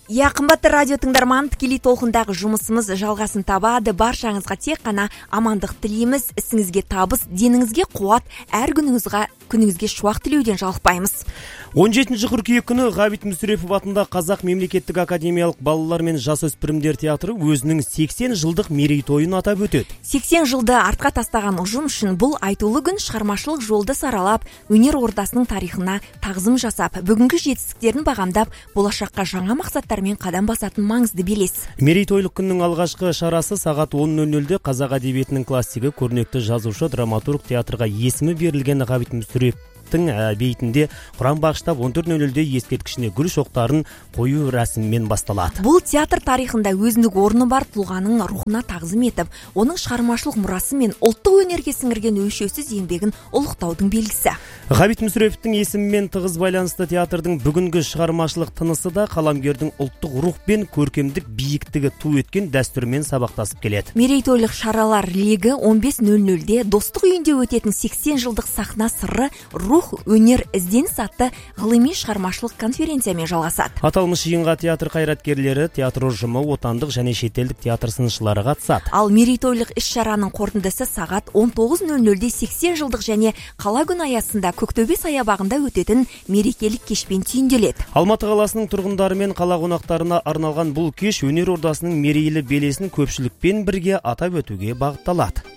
Қымбатты радио тыңдарман, тікелей толқындағы жұмысымыз жалғасын табады. Баршаңызға тек қана амандық тілейміз, ісіңізге табыс, деніңізге қуат, әр күніңізге шуақ тілеуден жалықпаймыз. 17 қыркүйек күні Ғабит Мүсірепов атында Қазақ мемлекеттік академиялық балалар мен жасөспірімдер театры өзінің 80 жылдық мерейтойын атап өтеді. 80 жылды артқа тастаған ұжым үшін бұл айтулы күн шығармашылық жолды саралап, өнер ордасының тарихына тағзым жасап, бүгінгі жетістіктерін бағамдап, болашаққа жаңа мақсаттармен қадам басатын маңызды белес. Мерейтойлық күннің алғашқы шарасы сағат 10:00-де қазақ әдебиетінің классигі, көрнекті жазушы, драматург, театрға есімі берілген Ғабит Мүсіреповтің бейітінде құран бағыштап 14:00-де ескерткішіне гүл шоқтарын қою рәсіммен басталады. Бұл театр тарихында өзіндік орны бар тұлғаның рухына тағзым етіп, оның шығармашылық мұрасы мен ұлттық өнерге сіңірген өлшеусіз еңбегін ұлықтаудың белгісі. Ғабит Мүсіреповтің есімімен тығыз байланысты театрдың бүгінгі шығармашылық тынысы да қаламгердің ұлттық рух пен көркемдік биіктігі ту еткен дәстүрмен сабақтасып келеді. Мерейтойлық шаралар легі 15:00-де Достық үйінде өтетін 80 жылдық сахна сыры, рух, өнер, ізденіс атты ғылыми шығармашылық конференциямен жалғасады. Аталмыш жиынға театр қайраткерлері, театр ұжымы, отандық және шетелдік театр сыншылары қатысады. Ал мерейтойлық іс-шараның қорытындысы сағат 19:00-де 80 жылдық және қала күні аясында Көктөбе саябағында өтетін мерекелік кешпен түйінделеді. Алматы қаласының тұрғындары мен қала қонақтарына арналған бұл кеш өнер ордасының мерейлі белесін көпшілікпен бірге атап өтуге бағытталады.